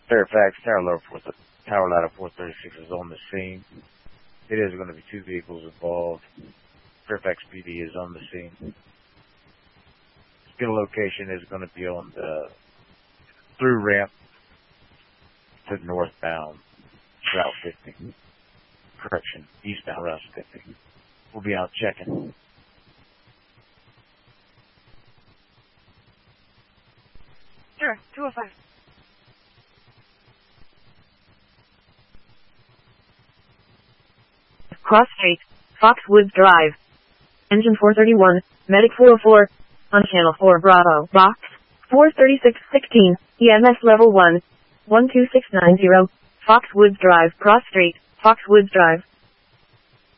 Fairfax, Tower Ladder 436 is on the scene. It is going to be 2 vehicles involved. Fairfax PD is on the scene. Skill location is going to be on the through ramp to northbound Route 50. Correction, eastbound Route 50. We'll be out checking. Sure, 205. Cross Street, Foxwoods Drive. Engine 431, Medic 404, on Channel 4 Bravo, Box 43616, EMS Level 1, 12690, Foxwoods Drive, Cross Street, Foxwoods Drive.